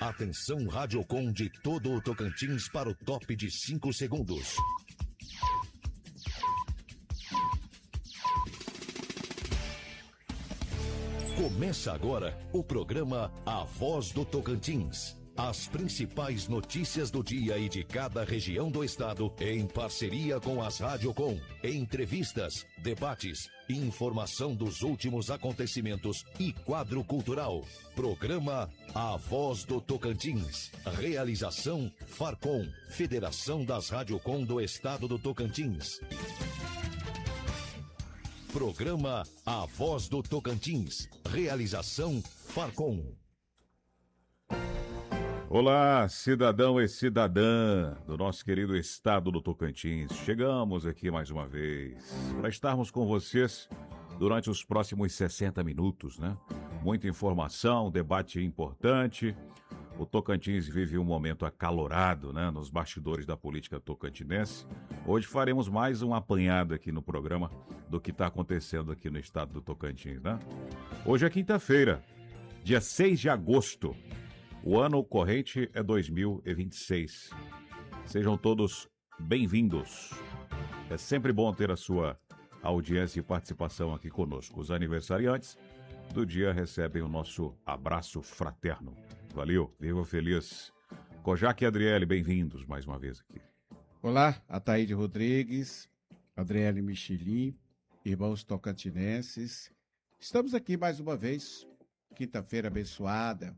Atenção Radiocom de todo o Tocantins para o top de 5 segundos. Começa agora o programa A Voz do Tocantins. As principais notícias do dia e de cada região do estado, em parceria com as Radiocom. Entrevistas, debates, informação dos últimos acontecimentos e quadro cultural. Programa A Voz do Tocantins. Realização Farcom, Federação das Radiocom do Estado do Tocantins. Programa A Voz do Tocantins. Realização Farcom. Olá, cidadão e cidadã do nosso querido estado do Tocantins. Chegamos aqui mais uma vez para estarmos com vocês durante os próximos 60 minutos, né? Muita informação, debate importante. O Tocantins vive um momento acalorado, né? Nos bastidores da política tocantinense. Hoje faremos mais um apanhado aqui no programa do que está acontecendo aqui no estado do Tocantins, né? Hoje é quinta-feira, dia 6 de agosto. O ano corrente é 2026. Sejam todos bem-vindos. É sempre bom ter a sua audiência e participação aqui conosco. Os aniversariantes do dia recebem o nosso abraço fraterno. Valeu, viva feliz. Kojak e Adriele, bem-vindos mais uma vez aqui. Olá, Ataíde Rodrigues, Adriele Michelin, irmãos tocantinenses. Estamos aqui mais uma vez, quinta-feira abençoada.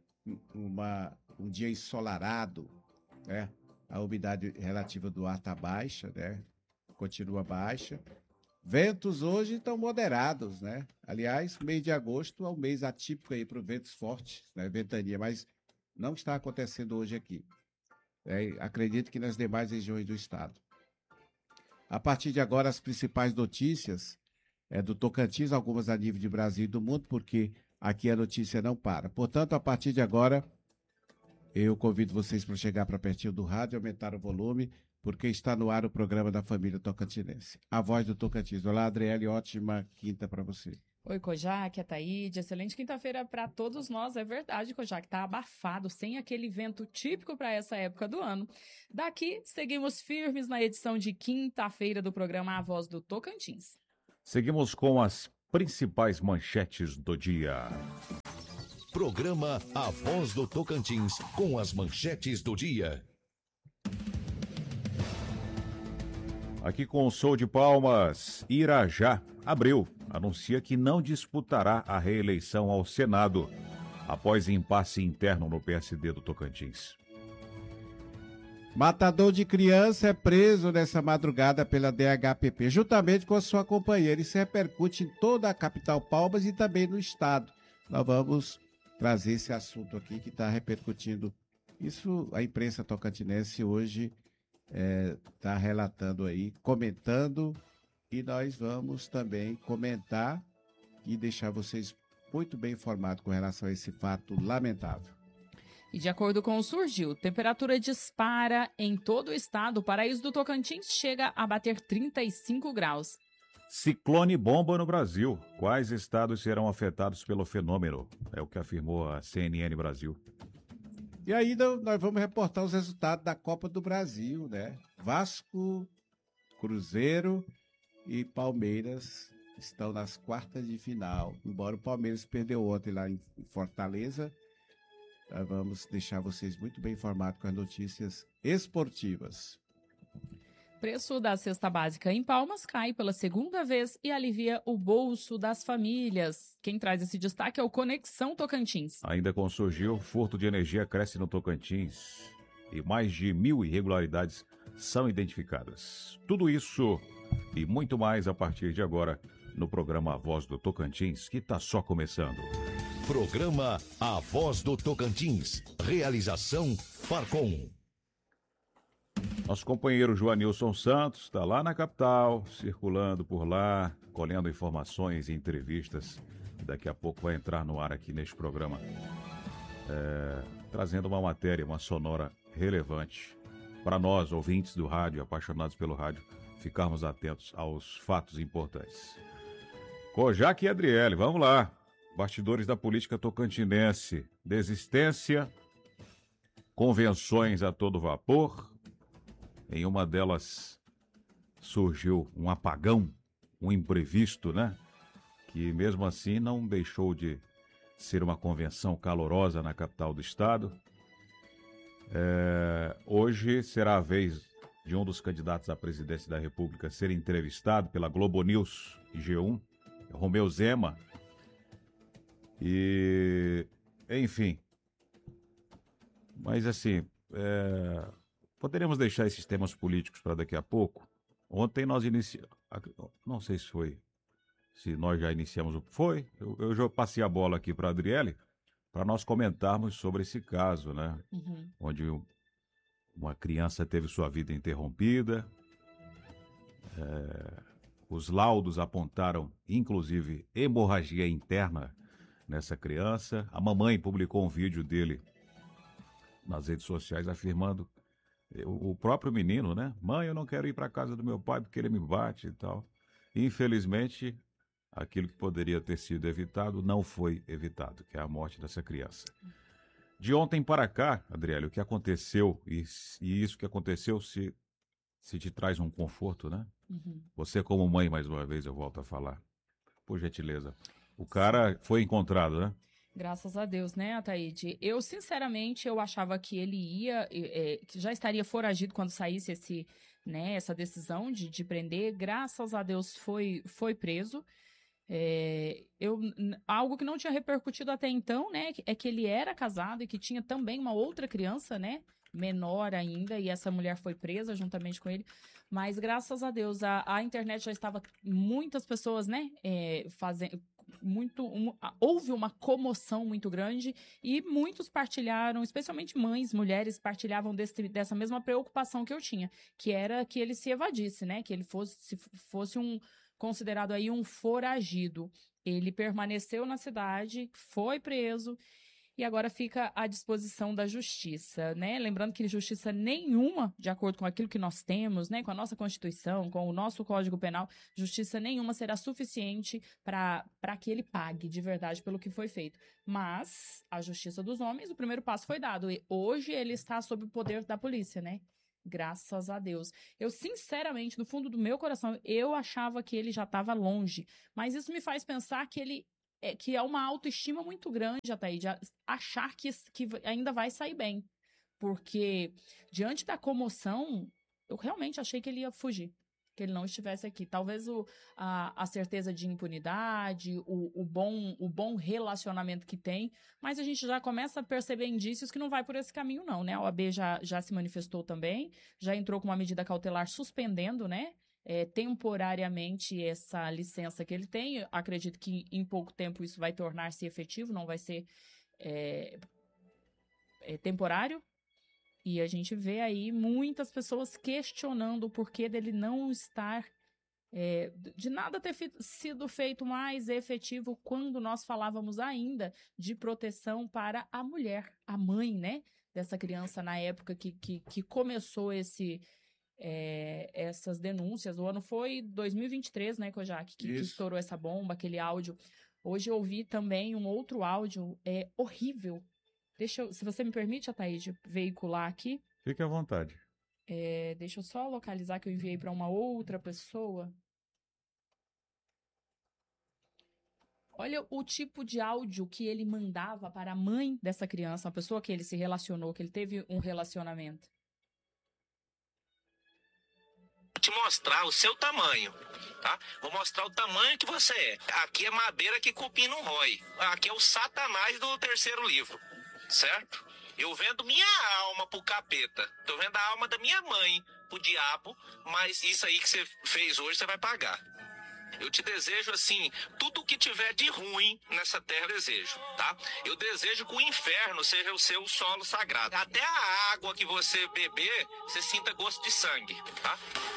Um dia ensolarado, né? A umidade relativa do ar está baixa, né? Continua baixa. Ventos hoje estão moderados, né? Aliás, mês de agosto é um mês atípico aí para ventos fortes, né? Ventania, mas não está acontecendo hoje aqui. Acredito que nas demais regiões do estado. A partir de agora, as principais notícias do Tocantins, algumas a nível de Brasil e do mundo, porque aqui a notícia não para. Portanto, a partir de agora, eu convido vocês para chegar para pertinho do rádio, aumentar o volume, porque está no ar o programa da família tocantinense. A Voz do Tocantins. Olá, Adriele, ótima quinta para você. Oi, Kojak, Ataíde, excelente quinta-feira para todos nós. É verdade, Kojak, tá abafado, sem aquele vento típico para essa época do ano. Daqui, seguimos firmes na edição de quinta-feira do programa A Voz do Tocantins. Seguimos com as principais manchetes do dia. Programa A Voz do Tocantins, com as manchetes do dia. Aqui com o Sol de Palmas, Irajá Abreu anuncia que não disputará a reeleição ao Senado após impasse interno no PSD do Tocantins. Matador de criança é preso nessa madrugada pela DHPP, juntamente com a sua companheira. Isso repercute em toda a capital Palmas e também no estado. Nós vamos trazer esse assunto aqui que está repercutindo. Isso a imprensa tocantinense hoje está relatando aí, comentando, e nós vamos também comentar e deixar vocês muito bem informados com relação a esse fato lamentável. E de acordo com o Surgiu, temperatura dispara em todo o estado. O Paraíso do Tocantins chega a bater 35 graus. Ciclone bomba no Brasil. Quais estados serão afetados pelo fenômeno? É o que afirmou a CNN Brasil. E ainda nós vamos reportar os resultados da Copa do Brasil, né? Vasco, Cruzeiro e Palmeiras estão nas quartas de final. Embora o Palmeiras perdeu ontem lá em Fortaleza, nós vamos deixar vocês muito bem informados com as notícias esportivas. Preço da cesta básica em Palmas cai pela segunda vez e alivia o bolso das famílias. Quem traz esse destaque é o Conexão Tocantins. Ainda com Surgiu, furto de energia cresce no Tocantins e mais de 1.000 irregularidades são identificadas. Tudo isso e muito mais a partir de agora no programa A Voz do Tocantins, que está só começando. Programa A Voz do Tocantins. Realização Farcom. Nosso companheiro Joanilson Santos está lá na capital, circulando por lá, colhendo informações e entrevistas. Daqui a pouco vai entrar no ar aqui neste programa, trazendo uma matéria, uma sonora relevante para nós, ouvintes do rádio, apaixonados pelo rádio, ficarmos atentos aos fatos importantes. Kojak e Adriele, vamos lá. Bastidores da política tocantinense. Desistência convenções a todo vapor. Em uma delas surgiu um apagão, um imprevisto, né? Que mesmo assim não deixou de ser uma convenção calorosa na capital do estado. Hoje será a vez de um dos candidatos à presidência da República ser entrevistado pela Globo News e G1, Romeu Zema. E, enfim, mas assim, poderíamos deixar esses temas políticos para daqui a pouco. Ontem nós iniciamos, não sei se nós já iniciamos, eu já passei a bola aqui para a Adriele, para nós comentarmos sobre esse caso, né? Onde uma criança teve sua vida interrompida, os laudos apontaram, inclusive, hemorragia interna nessa criança. A mamãe publicou um vídeo dele nas redes sociais afirmando, o próprio menino, né? Mãe, eu não quero ir para casa do meu pai porque ele me bate e tal. Infelizmente, aquilo que poderia ter sido evitado não foi evitado, que é a morte dessa criança. De ontem para cá, Adriele, o que aconteceu, e isso que aconteceu se te traz um conforto, né? Você como mãe, mais uma vez, eu volto a falar. Por gentileza. O cara foi encontrado, né? Graças a Deus, né, Ataíde? Eu, sinceramente, eu achava que ele que já estaria foragido quando saísse essa decisão de prender. Graças a Deus foi preso. Algo que não tinha repercutido até então, né, é que ele era casado e que tinha também uma outra criança, né, menor ainda, e essa mulher foi presa juntamente com ele. Mas, graças a Deus, a internet já estava, muitas pessoas, né, houve uma comoção muito grande e muitos partilharam, especialmente mães, mulheres, partilhavam dessa mesma preocupação que eu tinha, que era que ele se evadisse, né, que ele fosse considerado aí um foragido. Ele permaneceu na cidade, foi preso e agora fica à disposição da justiça, né? Lembrando que justiça nenhuma, de acordo com aquilo que nós temos, né, com a nossa Constituição, com o nosso Código Penal, justiça nenhuma será suficiente para que ele pague de verdade pelo que foi feito. Mas a justiça dos homens, o primeiro passo foi dado e hoje ele está sob o poder da polícia, né? Graças a Deus. Eu, sinceramente, no fundo do meu coração, eu achava que ele já estava longe. Mas isso me faz pensar que que é uma autoestima muito grande, Ataíde, achar que ainda vai sair bem. Porque, diante da comoção, eu realmente achei que ele ia fugir. Que ele não estivesse aqui. Talvez a certeza de impunidade, o bom relacionamento que tem, mas a gente já começa a perceber indícios que não vai por esse caminho não, né? A OAB já se manifestou também, já entrou com uma medida cautelar suspendendo, né? Temporariamente essa licença que ele tem. Acredito que em pouco tempo isso vai tornar-se efetivo, não vai ser temporário. E a gente vê aí muitas pessoas questionando o porquê dele não estar, de nada ter sido feito mais efetivo quando nós falávamos ainda de proteção para a mulher, a mãe, né, dessa criança na época que começou essas denúncias. O ano foi 2023, né, Kojak, que estourou essa bomba, aquele áudio. Hoje eu ouvi também um outro áudio horrível. Se você me permite, Ataíde, veicular aqui. Fique à vontade. Deixa eu só localizar que eu enviei para uma outra pessoa. Olha o tipo de áudio que ele mandava para a mãe dessa criança, uma pessoa que ele se relacionou, que ele teve um relacionamento. Vou te mostrar o seu tamanho, tá? Vou mostrar o tamanho que você é. Aqui é madeira que cupim não rói. Aqui é o Satanás do terceiro livro. Certo? Eu vendo minha alma pro capeta. Tô vendo a alma da minha mãe pro diabo, mas isso aí que você fez hoje, você vai pagar. Eu te desejo, assim, tudo que tiver de ruim nessa terra, eu desejo, tá? Eu desejo que o inferno seja o seu solo sagrado. Até a água que você beber, você sinta gosto de sangue, tá?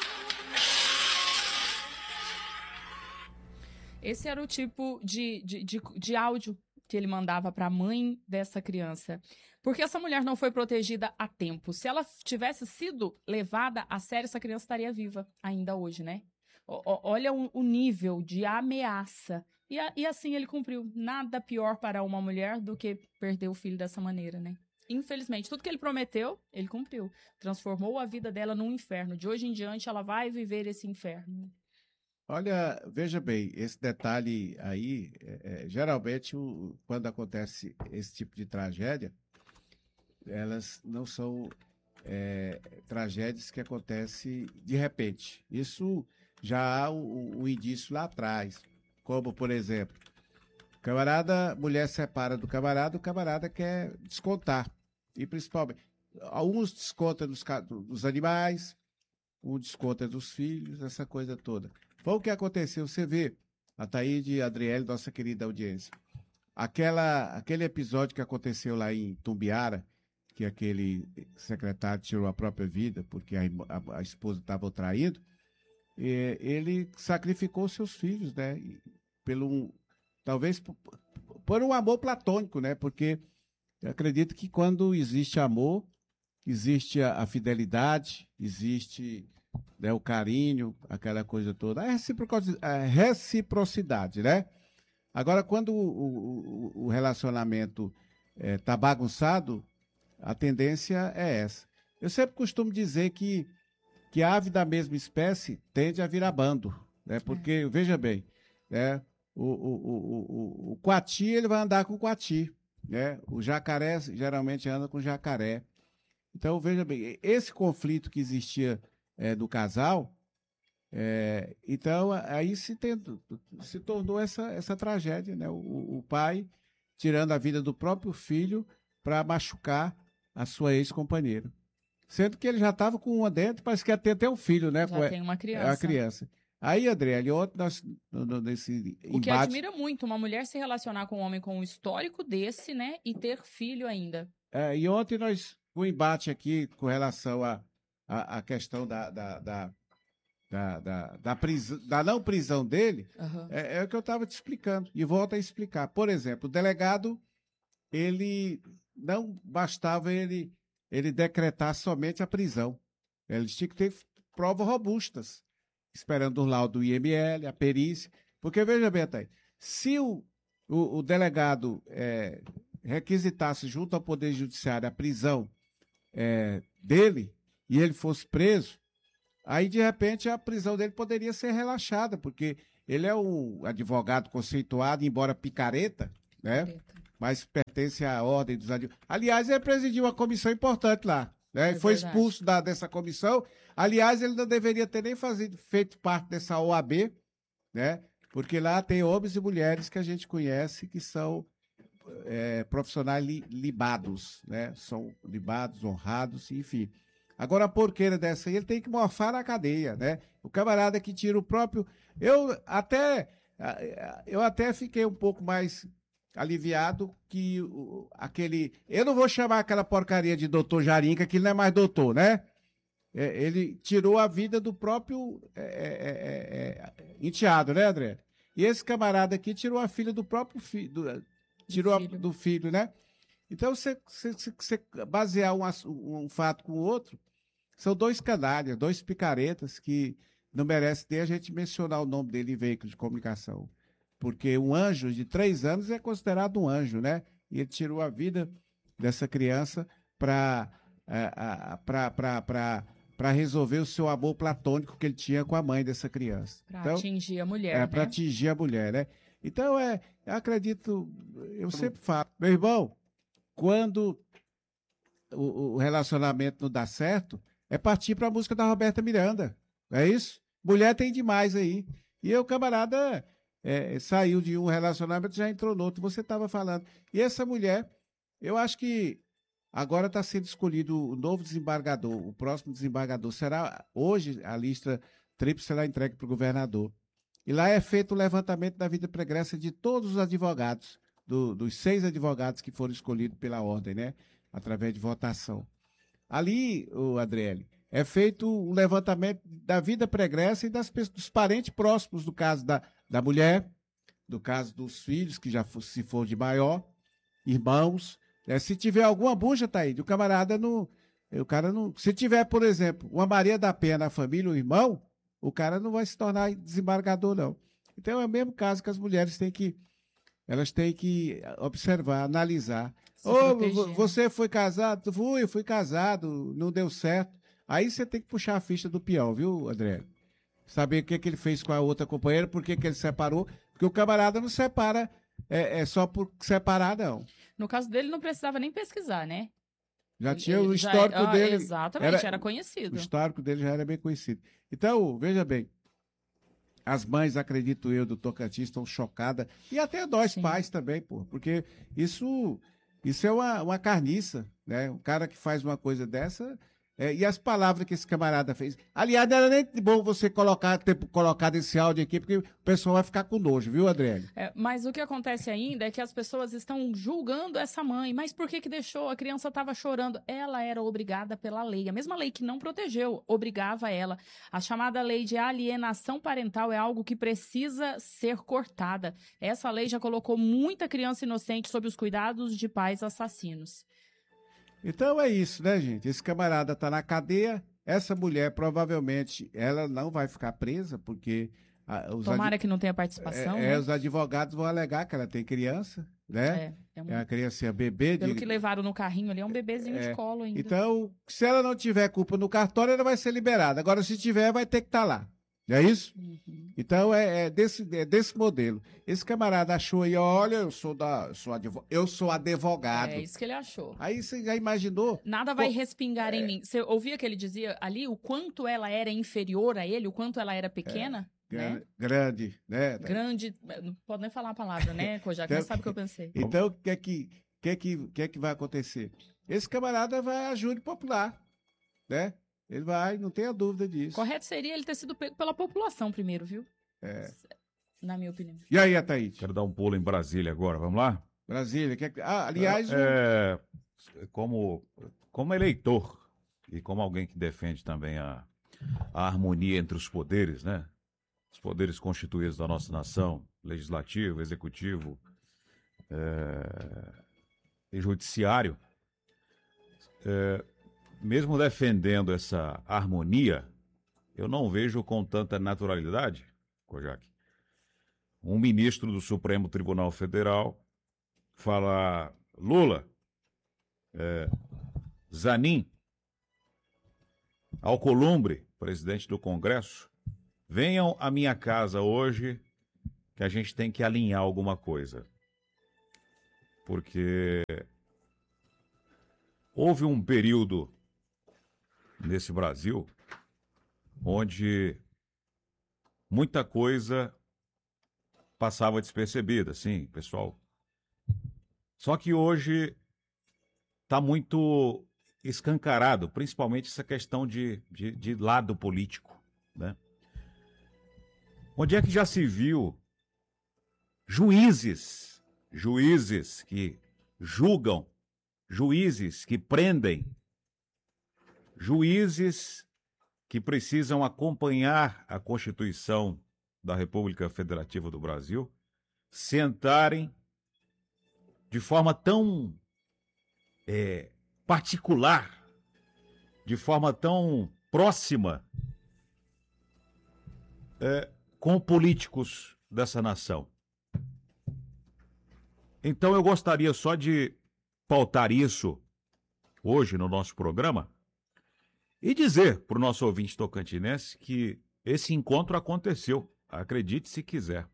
Esse era o tipo de áudio que ele mandava para a mãe dessa criança. Porque essa mulher não foi protegida a tempo. Se ela tivesse sido levada a sério, essa criança estaria viva ainda hoje, né? Olha o nível de ameaça. E assim ele cumpriu. Nada pior para uma mulher do que perder o filho dessa maneira, né? Infelizmente, tudo que ele prometeu, ele cumpriu. Transformou a vida dela num inferno. De hoje em diante, ela vai viver esse inferno. Olha, veja bem, esse detalhe aí, geralmente, quando acontece esse tipo de tragédia, elas não são tragédias que acontecem de repente. Isso já há o indício lá atrás. Como, por exemplo, mulher separa do camarada, o camarada quer descontar. E principalmente, alguns descontam dos animais, um desconta dos filhos, essa coisa toda. Foi o que aconteceu, você vê, a Taíde e a Adriele, nossa querida audiência. Aquele episódio que aconteceu lá em Tumbiara, que aquele secretário tirou a própria vida porque a esposa estava o traindo, ele sacrificou seus filhos, né? Talvez por um amor platônico, né? Porque eu acredito que quando existe amor, existe a fidelidade, existe, né, o carinho, aquela coisa toda, a reciprocidade, né? Agora, quando o relacionamento está bagunçado, a tendência é essa. Eu sempre costumo dizer que a ave da mesma espécie tende a virar bando, né? Porque, veja bem, né? O coati, ele vai andar com o coati, né? O jacaré geralmente anda com o jacaré. Então, veja bem, esse conflito que existia do casal, então aí se tornou essa tragédia, né? O pai tirando a vida do próprio filho para machucar a sua ex-companheira. Sendo que ele já estava com uma dentro, parece que ia ter até um filho, né? Já tem uma criança. A criança. Aí, Adriele, ontem nesse O que embate... admira muito, uma mulher se relacionar com um homem com um histórico desse, né? E ter filho ainda. E ontem o embate aqui com relação à questão da não prisão dele, é o que eu estava te explicando. E volto a explicar. Por exemplo, o delegado, ele não bastava ele decretar somente a prisão. Eles tinham que ter provas robustas, esperando o laudo do IML, a perícia. Porque, veja bem, Thaís, se o delegado requisitasse junto ao Poder Judiciário a prisão dele e ele fosse preso, aí, de repente, a prisão dele poderia ser relaxada, porque ele é um advogado conceituado, embora picareta, né? Mas pertence à ordem dos advogados. Aliás, ele presidiu uma comissão importante lá, né? Foi expulso dessa comissão. Aliás, ele não deveria ter nem feito parte dessa OAB, né? Porque lá tem homens e mulheres que a gente conhece que são profissionais libados, né? São libados, honrados, enfim. Agora, a porqueira dessa aí, ele tem que morfar na cadeia, né? O camarada que tira o próprio... Eu até fiquei um pouco mais aliviado que eu não vou chamar aquela porcaria de doutor Jarinca, que ele não é mais doutor, né? Ele tirou a vida do próprio enteado, né, André? E esse camarada aqui tirou a filha do próprio filho, do filho, né? Então, você basear um fato com o outro, são dois canalhas, dois picaretas que não merecem nem a gente mencionar o nome dele em veículo de comunicação. Porque um anjo de 3 anos é considerado um anjo, né? E ele tirou a vida dessa criança para resolver o seu amor platônico que ele tinha com a mãe dessa criança. Para atingir a mulher, né? Para atingir a mulher, né? Então, eu acredito, eu sempre falo, meu irmão, quando o relacionamento não dá certo, é partir para a música da Roberta Miranda. É isso? Mulher tem demais aí. E o camarada saiu de um relacionamento e já entrou no outro. Você estava falando. E essa mulher, eu acho que agora está sendo escolhido o novo desembargador, o próximo desembargador. Será hoje a lista tríplice será entregue para o governador. E lá é feito o levantamento da vida pregressa de todos os advogados, dos 6 advogados que foram escolhidos pela ordem, né? Através de votação. Ali, Adriele, é feito o levantamento da vida pregressa e dos parentes próximos, do caso da mulher, do caso dos filhos, que já se for de maior, irmãos. Se tiver alguma bucha, tá aí, o camarada não... Se tiver, por exemplo, uma Maria da Penha na família, um irmão, o cara não vai se tornar desembargador, não. Então, é o mesmo caso que as mulheres têm que elas têm que observar, analisar. Se Ô, proteger, né? você foi casado? Eu fui casado, não deu certo. Aí você tem que puxar a ficha do peão, viu, André? Saber o que, que ele fez com a outra companheira, por que, que ele separou. Porque o camarada não separa, é só por separar, não. No caso dele, não precisava nem pesquisar, né? Já Ele- tinha o ele já histórico era- dele. Exatamente, era O conhecido. histórico dele já era bem conhecido. Então, veja bem, as mães, acredito eu, do Tocantins estão chocadas, e até nós Sim. pais também, pô, porque isso é uma carniça, né? O cara que faz uma coisa dessa, e as palavras que esse camarada fez. Aliás, não era nem bom você ter colocado esse áudio aqui, porque o pessoal vai ficar com nojo, viu, Adriele? Mas o que acontece ainda é que as pessoas estão julgando essa mãe. Mas por que que deixou? A criança estava chorando. Ela era obrigada pela lei. A mesma lei que não protegeu, obrigava ela. A chamada lei de alienação parental é algo que precisa ser cortada. Essa lei já colocou muita criança inocente sob os cuidados de pais assassinos. Então é isso, né, gente? Esse camarada está na cadeia, essa mulher provavelmente ela não vai ficar presa, porque Tomara que não tenha participação. né? os advogados vão alegar que ela tem criança, né? É um- É uma criança bebê. Pelo que levaram no carrinho ali, é um bebezinho de colo ainda. Então, se ela não tiver culpa no cartório, ela vai ser liberada. Agora, se tiver, vai ter que estar lá. Não é isso? Uhum. Então, é desse modelo. Esse camarada achou aí, olha, eu sou advogado. É isso que ele achou. Aí você já imaginou? Nada vai respingar em mim. Você ouvia que ele dizia ali o quanto ela era inferior a ele, o quanto ela era pequena? Né? Grande, né? Grande. Não pode nem falar a palavra, né, Kojak? Mas sabe o que eu pensei. Então, o que é que vai acontecer? Esse camarada vai a júri popular, né? Ele vai, não tenha dúvida disso. Correto seria ele ter sido pego pela população primeiro, viu? Na minha opinião. E aí, Ataíde? Quero dar um pulo em Brasília agora, vamos lá? Brasília. Aliás, Como eleitor e como alguém que defende também a harmonia entre os poderes, né? Os poderes constituídos da nossa nação, legislativo, executivo e judiciário, mesmo defendendo essa harmonia, eu não vejo com tanta naturalidade, Kojak, um ministro do Supremo Tribunal Federal falar: Lula, Zanin, Alcolumbre, presidente do Congresso, venham à minha casa hoje que a gente tem que alinhar alguma coisa. Porque houve um período nesse Brasil onde muita coisa passava despercebida, sim, pessoal. Só que hoje está muito escancarado, principalmente essa questão de lado político, né? Onde é que já se viu juízes que julgam, juízes que prendem, juízes que precisam acompanhar a Constituição da República Federativa do Brasil, sentarem de forma tão particular, de forma tão próxima com políticos dessa nação. Então eu gostaria só de pautar isso hoje no nosso programa e dizer para o nosso ouvinte tocantinense que esse encontro aconteceu, acredite se quiser.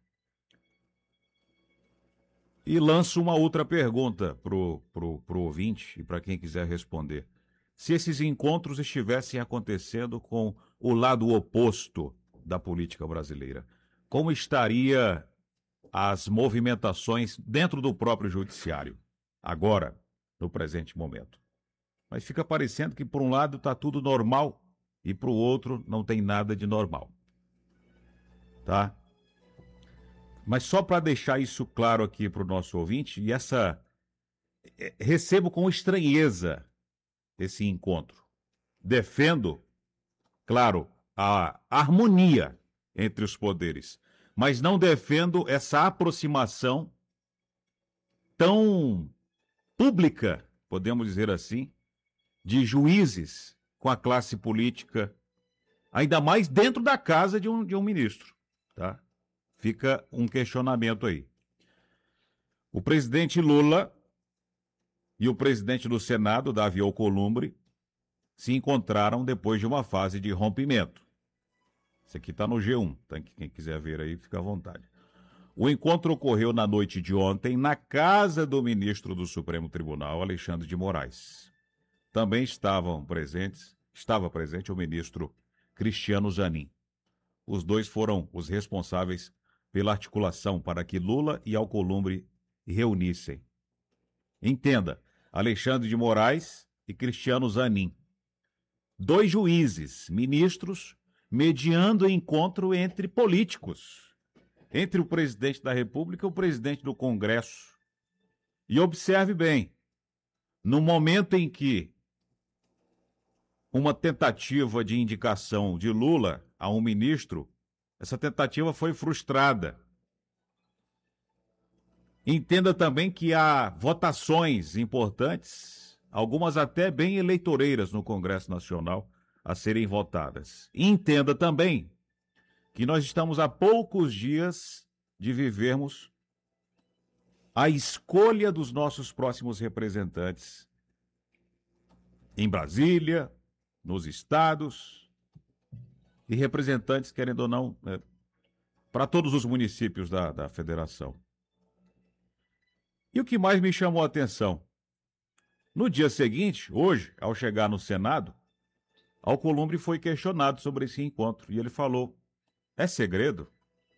E lanço uma outra pergunta pro ouvinte e para quem quiser responder. Se esses encontros estivessem acontecendo com o lado oposto da política brasileira, como estaria as movimentações dentro do próprio judiciário, agora, no presente momento? Mas fica parecendo que por um lado está tudo normal e para o outro não tem nada de normal. Tá? Mas só para deixar isso claro aqui para o nosso ouvinte, e recebo com estranheza esse encontro. Defendo, claro, a harmonia entre os poderes, mas não defendo essa aproximação tão pública, podemos dizer assim, de juízes com a classe política, ainda mais dentro da casa de um ministro, tá? Fica um questionamento aí. O presidente Lula e o presidente do Senado, Davi Alcolumbre, se encontraram depois de uma fase de rompimento. Isso aqui está no G1, tá? Quem quiser ver aí, fica à vontade. O encontro ocorreu na noite de ontem na casa do ministro do Supremo Tribunal, Alexandre de Moraes. Também estava presente o ministro Cristiano Zanin. Os dois foram os responsáveis pela articulação para que Lula e Alcolumbre reunissem. Entenda, Alexandre de Moraes e Cristiano Zanin. 2 juízes, ministros, mediando o encontro entre políticos, entre o presidente da República e o presidente do Congresso. E observe bem, no momento em que uma tentativa de indicação de Lula a um ministro, essa tentativa foi frustrada. Entenda também que há votações importantes, algumas até bem eleitoreiras no Congresso Nacional, a serem votadas. E entenda também que nós estamos há poucos dias de vivermos a escolha dos nossos próximos representantes em Brasília, nos estados, e representantes, querendo ou não, para todos os municípios da federação. E o que mais me chamou a atenção? No dia seguinte, hoje, ao chegar no Senado, Alcolumbre foi questionado sobre esse encontro e ele falou: é segredo?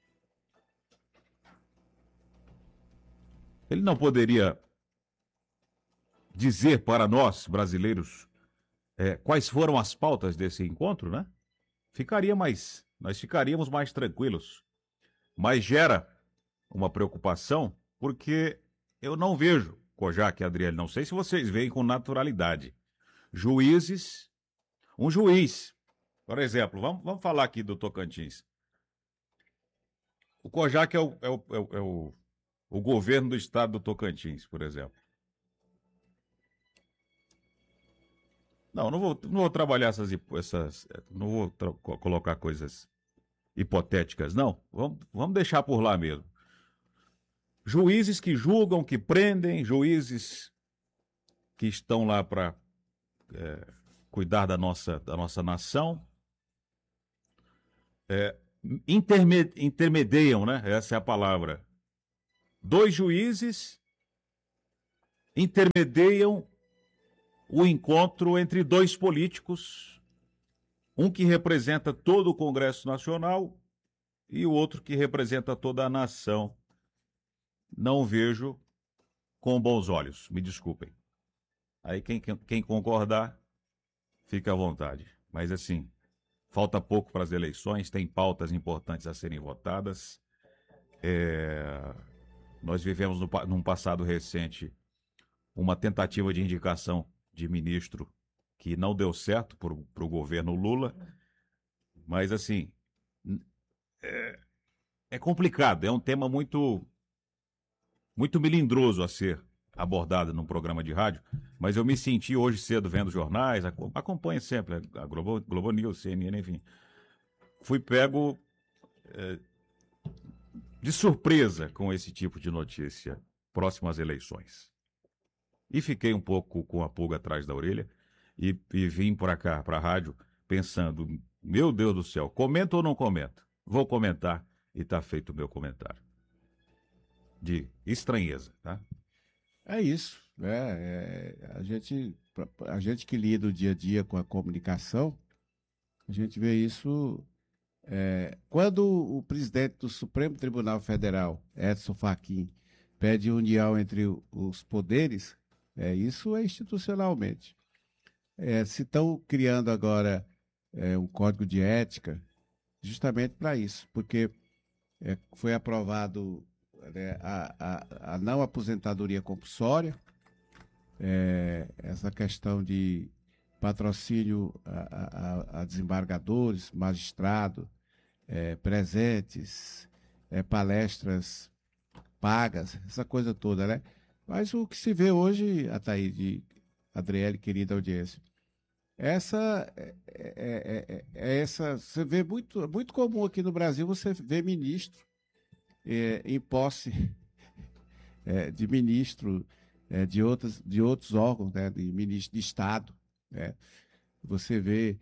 Ele não poderia dizer para nós, brasileiros, quais foram as pautas desse encontro, né? Nós ficaríamos mais tranquilos. Mas gera uma preocupação, porque eu não vejo, Kojak e Adriele, não sei se vocês veem com naturalidade, um juiz, por exemplo, vamos falar aqui do Tocantins. O Kojak é o governo do estado do Tocantins, por exemplo. Não vou trabalhar não vou colocar coisas hipotéticas, não. Vamos deixar por lá mesmo. Juízes que julgam, que prendem, juízes que estão lá para cuidar da nossa nação, intermediam, né? Essa é a palavra. 2 juízes intermediam o encontro entre 2 políticos, um que representa todo o Congresso Nacional e o outro que representa toda a nação. Não vejo com bons olhos, me desculpem. Aí quem concordar, fica à vontade. Mas assim, falta pouco para as eleições, tem pautas importantes a serem votadas. Nós vivemos num passado recente uma tentativa de indicação de ministro que não deu certo para o governo Lula, mas assim, é complicado, é um tema muito melindroso a ser abordado num programa de rádio, mas eu me senti hoje cedo vendo jornais, acompanho sempre a Globo News, CNN, enfim. Fui pego de surpresa com esse tipo de notícia próximo às eleições. E fiquei um pouco com a pulga atrás da orelha e vim para cá, para a rádio, pensando, meu Deus do céu, comento ou não comento? Vou comentar e está feito o meu comentário. De estranheza, tá? É isso. A gente que lida o dia a dia com a comunicação, a gente vê isso. Quando o presidente do Supremo Tribunal Federal, Edson Fachin, pede união entre os poderes, isso é institucionalmente. Se estão criando agora um código de ética, justamente para isso, porque foi aprovado a não aposentadoria compulsória, essa questão de patrocínio a desembargadores, magistrados, presentes, palestras pagas, essa coisa toda, né? Mas o que se vê hoje, Ataíde, Adriele, querida audiência, essa você vê muito comum aqui no Brasil, você vê ministro em posse de ministro de outros órgãos, né, de ministro de Estado, né? Você vê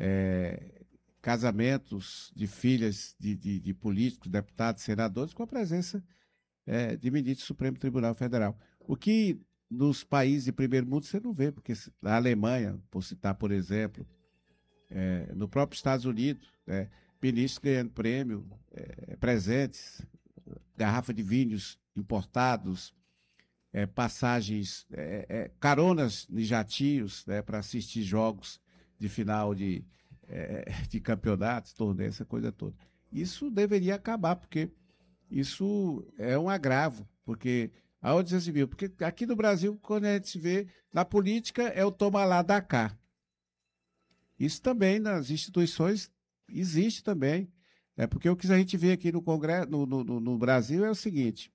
casamentos de filhas de políticos, deputados, senadores, com a presença de ministro do Supremo Tribunal Federal. O que nos países de primeiro mundo você não vê, porque na Alemanha, por citar, por exemplo, no próprio Estados Unidos, ministros ganhando prêmio, presentes, garrafa de vinhos importados, passagens, caronas de jatios, para assistir jogos de final de campeonatos, torneios, essa coisa toda. Isso deveria acabar, porque isso é um agravo, porque aonde já se viu? Porque aqui no Brasil, quando a gente se vê, na política é o toma lá, dá cá. Isso também nas instituições existe também. Porque o que a gente vê aqui no Congresso, no Brasil é o seguinte: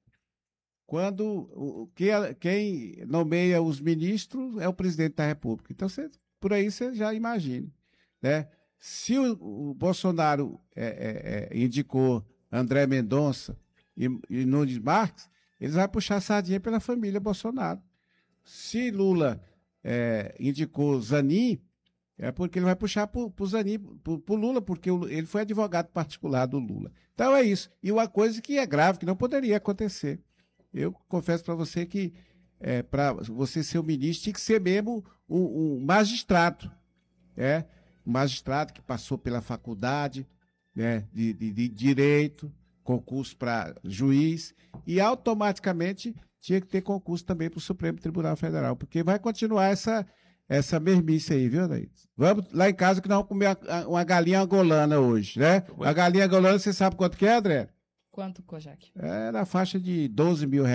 quem nomeia os ministros é o presidente da República. Então, por aí você já imagina, né? Se o Bolsonaro indicou André Mendonça e Nunes Marques, eles vão puxar a sardinha pela família Bolsonaro. Se Lula indicou Zanin, é porque ele vai puxar para o Zanin, para o Lula, porque ele foi advogado particular do Lula. Então é isso. E uma coisa que é grave, que não poderia acontecer. Eu confesso para você que para você ser o ministro, tinha que ser mesmo um magistrado. Um magistrado que passou pela faculdade de Direito, concurso para juiz, e automaticamente tinha que ter concurso também para o Supremo Tribunal Federal, porque vai continuar essa mermice aí, viu, Adair? Vamos lá em casa que nós vamos comer uma galinha angolana hoje, né? A galinha angolana, você sabe quanto que é, André? Quanto, Kojak? É na faixa de R$12 mil.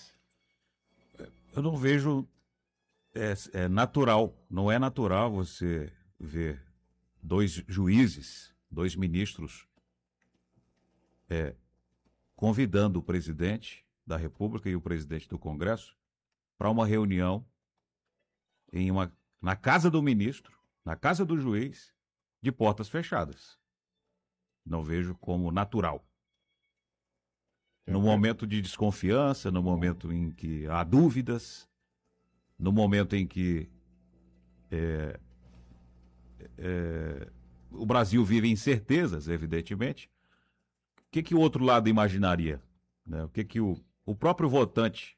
Eu não vejo natural, não é natural você ver dois juízes, dois ministros convidando o presidente da República e o presidente do Congresso para uma reunião na casa do ministro, na casa do juiz, de portas fechadas. Não vejo como natural. No momento de desconfiança, no momento em que há dúvidas, no momento em que o Brasil vive incertezas, evidentemente, o que o outro lado imaginaria? Né? O que o próprio votante,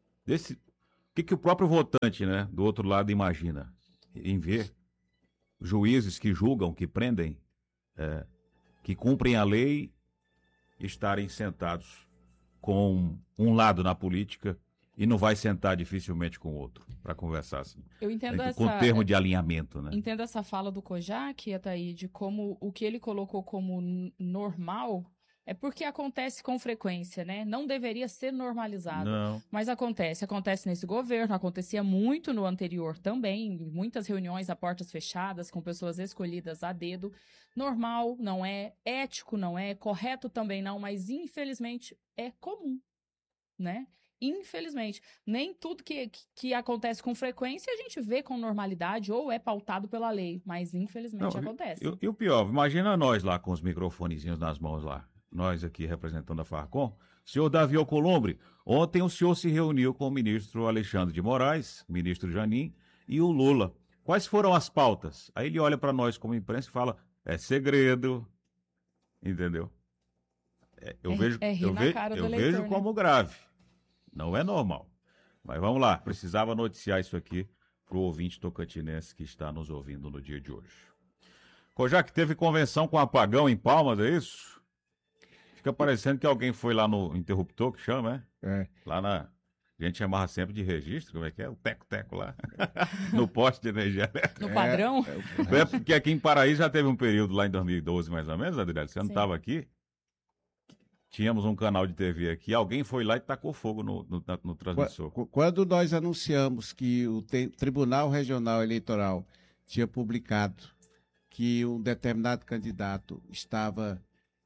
o que o próprio votante, né, do outro lado imagina em ver juízes que julgam, que prendem, que cumprem a lei, estarem sentados com um lado na política e não vai sentar dificilmente com o outro para conversar assim. Eu entendo com termo de alinhamento, né? Entendo essa fala do Kojak, Ataíde, como o que ele colocou como normal é porque acontece com frequência, né? Não deveria ser normalizado. Não. Mas acontece nesse governo, acontecia muito no anterior também, muitas reuniões a portas fechadas, com pessoas escolhidas a dedo. Normal não é, ético não é, correto também não, mas infelizmente é comum, né? Infelizmente. Nem tudo que acontece com frequência a gente vê com normalidade ou é pautado pela lei, mas infelizmente acontece. E o pior, imagina nós lá com os microfonezinhos nas mãos lá. Nós aqui representando a Farcom, senhor Davi Alcolumbre, ontem o senhor se reuniu com o ministro Alexandre de Moraes, ministro Zanin e o Lula. Quais foram as pautas? Aí ele olha para nós como imprensa e fala, é segredo, entendeu? Eu vejo como grave, não é normal. Mas vamos lá, precisava noticiar isso aqui para o ouvinte tocantinense que está nos ouvindo no dia de hoje. Kojak, teve convenção com apagão em Palmas, é isso? Fica parecendo que alguém foi lá no interruptor, que chama, Lá a gente chamava sempre de registro, como é que é? O teco-teco lá, no poste de energia elétrica. No padrão? Porque aqui em Paraíso já teve um período lá em 2012, mais ou menos, Adriano, você não estava aqui? Tínhamos um canal de TV aqui, alguém foi lá e tacou fogo no transmissor. Quando nós anunciamos que o Tribunal Regional Eleitoral tinha publicado que um determinado candidato estava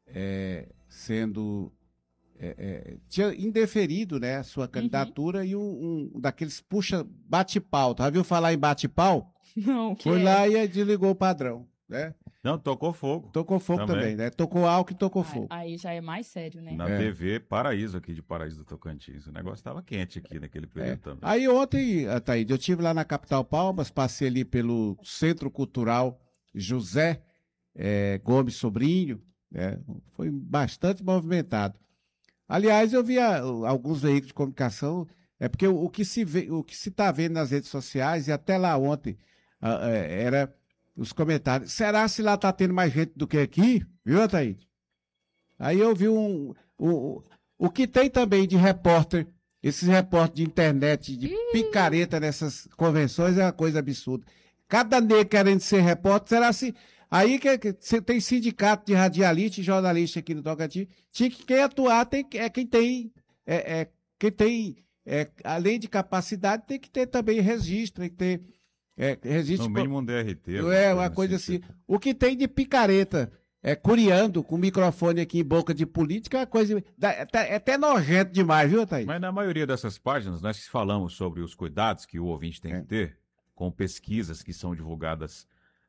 tinha indeferido, né, a sua candidatura, e um daqueles bate-pau, já viu falar em bate-pau? Não, foi lá e desligou o padrão, né? Não, tocou fogo. Tocou fogo também, né? Tocou álcool e tocou fogo. Aí já é mais sério, né? Na TV Paraíso, aqui de Paraíso do Tocantins. O negócio estava quente aqui naquele período também. Aí ontem, Ataíde, eu estive lá na capital Palmas, passei ali pelo Centro Cultural José Gomes Sobrinho, né? Foi bastante movimentado. Aliás, eu vi alguns veículos de comunicação, porque o que se está vendo nas redes sociais, e até lá ontem, era os comentários. Será se lá está tendo mais gente do que aqui? Viu, Ataíde? Aí eu vi o que tem também de repórter, esses repórteres de internet, de picareta nessas convenções, é uma coisa absurda. Cada negro querendo ser repórter, será se... Aí que você tem sindicato de radialista e jornalista aqui no Tocantins, quem atuar quem tem, além de capacidade, tem que ter também registro, tem que ter registro... No mínimo um DRT. Uma coisa assim. O que tem de picareta, curiando com o microfone aqui em boca de política, é uma coisa... É até nojento demais, viu, Thaís? Mas na maioria dessas páginas, nós falamos sobre os cuidados que o ouvinte tem que ter com pesquisas que são divulgadas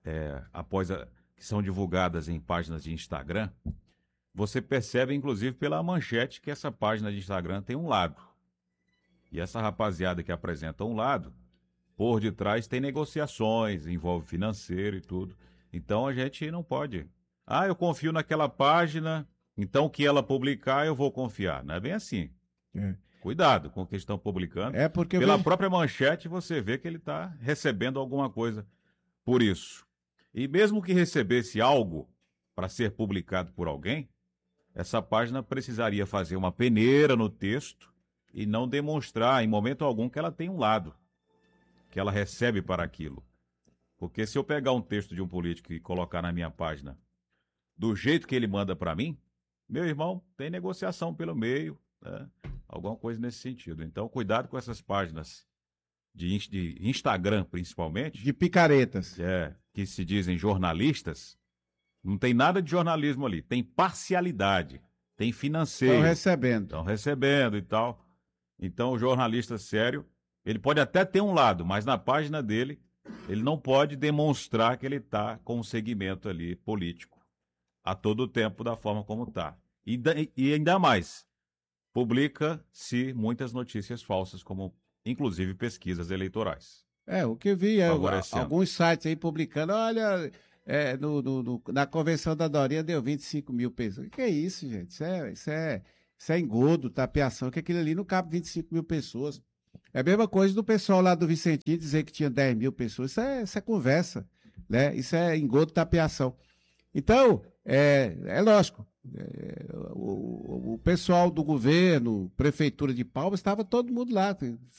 que são divulgadas em páginas de Instagram. Você percebe, inclusive, pela manchete que essa página de Instagram tem um lado. E essa rapaziada que apresenta um lado, por detrás tem negociações, envolve financeiro e tudo. Então a gente não pode... eu confio naquela página, então o que ela publicar eu vou confiar. Não é bem assim. Cuidado com o que estão publicando. Porque pela própria manchete você vê que ele está recebendo alguma coisa por isso. E mesmo que recebesse algo para ser publicado por alguém, essa página precisaria fazer uma peneira no texto e não demonstrar em momento algum que ela tem um lado, que ela recebe para aquilo. Porque se eu pegar um texto de um político e colocar na minha página do jeito que ele manda para mim, meu irmão, tem negociação pelo meio, né? Alguma coisa nesse sentido. Então, cuidado com essas páginas de Instagram, principalmente. De picaretas. Que se dizem jornalistas. Não tem nada de jornalismo ali. Tem parcialidade, tem financeiro. Estão recebendo e tal. Então, o jornalista sério, ele pode até ter um lado, mas na página dele, ele não pode demonstrar que ele está com um segmento ali político a todo tempo da forma como está. E ainda mais, publica-se muitas notícias falsas, como inclusive pesquisas eleitorais. O que eu vi, alguns sites aí publicando, olha, na convenção da Dorinha deu 25 mil pessoas. O que é isso, gente? Isso é engodo, tapeação, que aquilo ali não cabe 25 mil pessoas. É a mesma coisa do pessoal lá do Vicentinho dizer que tinha 10 mil pessoas. Isso é conversa, né? Isso é engodo, tapeação. Então, é lógico, o pessoal do governo, prefeitura de Palmas, estava todo mundo lá,